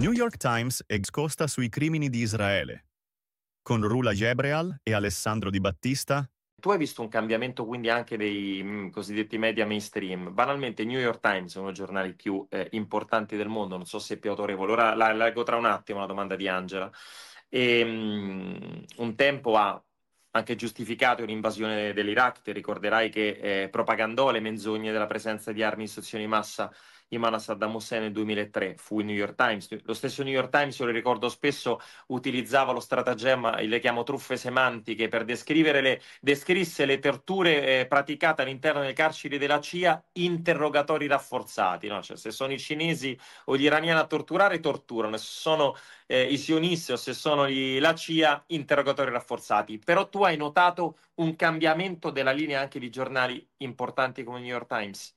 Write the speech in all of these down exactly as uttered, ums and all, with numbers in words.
New York Times è scosta sui crimini di Israele. Con Rula Gebreal e Alessandro Di Battista. Tu hai visto un cambiamento quindi anche dei mh, cosiddetti media mainstream. Banalmente, il New York Times è uno dei giornali più eh, importanti del mondo, non so se è più autorevole. Ora la la leggo tra un attimo la domanda di Angela. E, mh, un tempo ha anche giustificato l'invasione dell'Iraq. Ti ricorderai che eh, propagandò le menzogne della presenza di armi in sezioni di massa in mano a Saddam Hussein nel duemilatré. Fu il New York Times. Lo stesso New York Times, io lo ricordo spesso, utilizzava lo stratagemma, le chiamo truffe semantiche, per descrivere le descrisse le torture eh, praticate all'interno delle carceri della C I A, interrogatori rafforzati, no? Cioè, se sono i cinesi o gli iraniani a torturare, torturano, se sono eh, i sionisti o se sono gli- la C I A, interrogatori rafforzati. Però tu hai notato un cambiamento della linea anche di giornali importanti come il New York Times?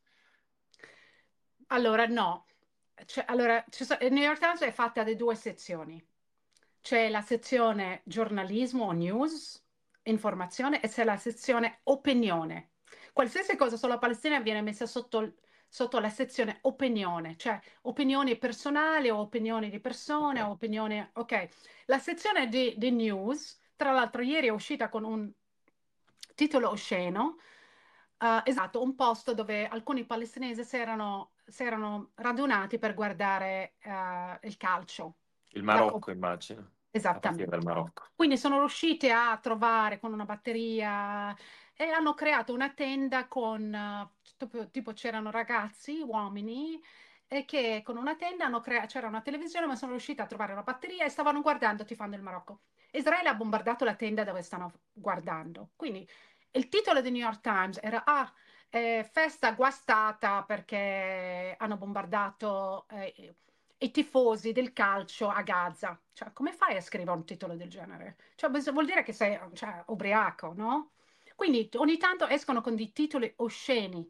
Allora, no. Cioè, allora, ci so- il New York Times è fatta di due sezioni. C'è la sezione giornalismo o news, informazione, e c'è la sezione opinione. Qualsiasi cosa sulla Palestina viene messa sotto, sotto la sezione opinione, cioè opinioni personali o opinioni di persone Ok. o opinioni... Ok, la sezione di, di news, tra l'altro ieri è uscita con un titolo osceno, eh, esatto, un posto dove alcuni palestinesi si erano, si erano radunati per guardare eh, il calcio. Il La Coppa. Marocco, immagino. La partita del Esattamente. Marocco. Quindi sono riusciti a trovare con una batteria e hanno creato una tenda con, eh, tipo, tipo c'erano ragazzi, uomini, e che con una tenda hanno crea- c'era una televisione, ma sono riusciti a trovare una batteria e stavano guardando tifando il Marocco. Israele ha bombardato la tenda dove stanno guardando. Quindi il titolo del New York Times era ah, eh, festa guastata perché hanno bombardato eh, i tifosi del calcio a Gaza. Cioè, come fai a scrivere un titolo del genere? Cioè, bis- vuol dire che sei, cioè, ubriaco, no? Quindi ogni tanto escono con dei titoli osceni,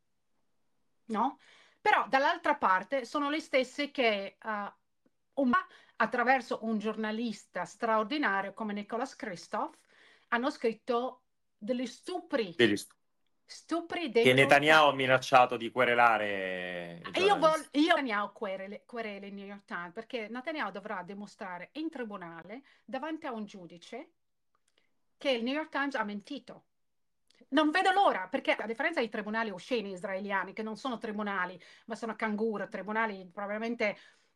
no? Però dall'altra parte sono le stesse che eh, un- attraverso un giornalista straordinario come Nicholas Kristof hanno scritto degli stupri, Degli st- stupri Che dentro. Netanyahu ha minacciato di querelare i Io giornalisti. voglio, io Netanyahu querele, querele il New York Times perché Netanyahu dovrà dimostrare in tribunale davanti a un giudice che il New York Times ha mentito. Non vedo l'ora, perché a differenza dei tribunali osceni israeliani, che non sono tribunali, ma sono canguro, tribunali probabilmente